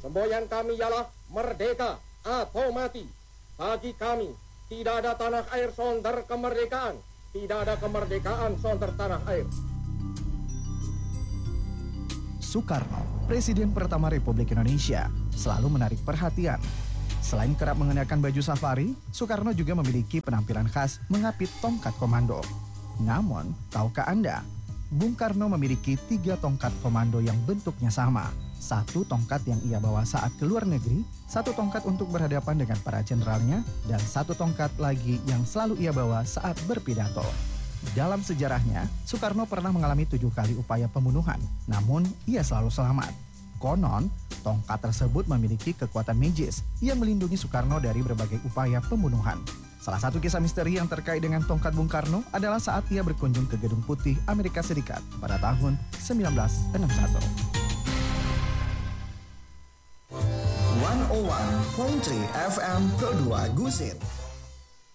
Semboyan kami ialah merdeka atau mati. Bagi kami, tidak ada tanah air sonder kemerdekaan. Tidak ada kemerdekaan sonder tanah air. Soekarno, Presiden pertama Republik Indonesia, selalu menarik perhatian. Selain kerap mengenakan baju safari, Soekarno juga memiliki penampilan khas mengapit tongkat komando. Namun, tahukah Anda, Bung Karno memiliki 3 tongkat komando yang bentuknya sama. 1 tongkat yang ia bawa saat ke luar negeri, 1 tongkat untuk berhadapan dengan para jenderalnya, dan 1 tongkat lagi yang selalu ia bawa saat berpidato. Dalam sejarahnya, Soekarno pernah mengalami 7 kali upaya pembunuhan, namun ia selalu selamat. Konon, tongkat tersebut memiliki kekuatan magis yang melindungi Soekarno dari berbagai upaya pembunuhan. Salah satu kisah misteri yang terkait dengan tongkat Bung Karno adalah saat ia berkunjung ke Gedung Putih Amerika Serikat pada tahun 1961. 101.3 FM Pro 2 Gusir.